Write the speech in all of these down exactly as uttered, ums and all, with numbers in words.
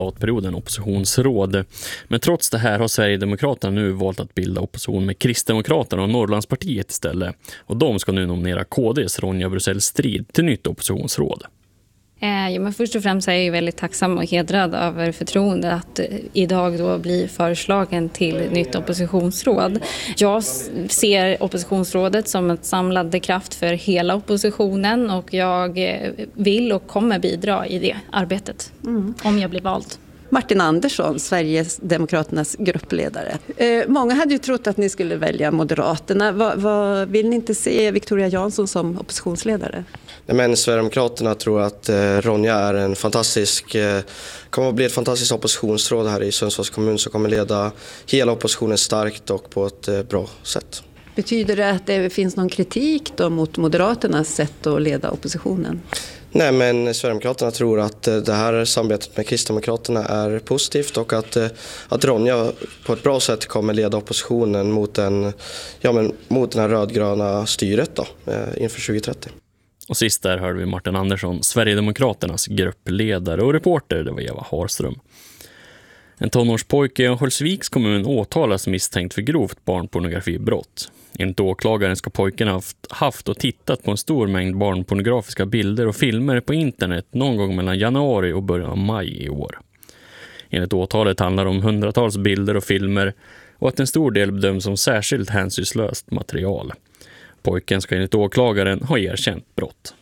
perioden oppositionsråd. Men trots det här har Sverigedemokraterna nu valt att bilda opposition med Kristdemokraterna och Norrlandspartiet istället. Och de ska nu nominera K D:s Ronja Brusell Strid till nytt oppositionsråd. Eh, ja, men först och främst är jag ju väldigt tacksam och hedrad över förtroende att eh, idag då bli föreslagen till nytt oppositionsråd. Jag s- ser oppositionsrådet som ett samlande kraft för hela oppositionen och jag eh, vill och kommer bidra i det arbetet mm. om jag blir vald. Martin Andersson, Sverigedemokraternas gruppledare. Eh, många hade ju trott att ni skulle välja Moderaterna. Va, va, vill ni inte se Victoria Jansson som oppositionsledare? Nej, men Sverigedemokraterna tror att eh, Ronja är en fantastisk, eh, kommer att bli ett fantastiskt oppositionsråd här i Sundsvalls kommun som kommer leda hela oppositionen starkt och på ett eh, bra sätt. Betyder det att det finns någon kritik då mot Moderaternas sätt att leda oppositionen? Nej, men Sverigedemokraterna tror att det här samarbetet med Kristdemokraterna är positivt och att, att Ronja på ett bra sätt kommer leda oppositionen mot, en, ja, men mot den här rödgröna styret då, inför tjugo trettio. Och sist där hörde vi Martin Andersson, Sverigedemokraternas gruppledare, och reporter det var Eva Harström. En tonårspojke i Örnsköldsviks kommun åtalas misstänkt för grovt barnpornografibrott. Enligt åklagaren ska pojken haft, haft och tittat på en stor mängd barnpornografiska bilder och filmer på internet någon gång mellan januari och början av maj i år. Enligt åtalet handlar det om hundratals bilder och filmer och att en stor del bedöms som särskilt hänsynslöst material. Pojken ska enligt åklagaren ha erkänt brott.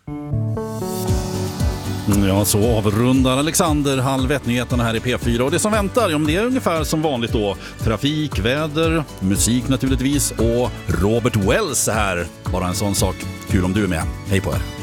Ja, så avrundar Alexander halv ett-nyheterna här i P fyra. Och det som väntar, ja, det är ungefär som vanligt då. Trafik, väder, musik naturligtvis och Robert Wells här. Bara en sån sak. Kul om du är med. Hej på er.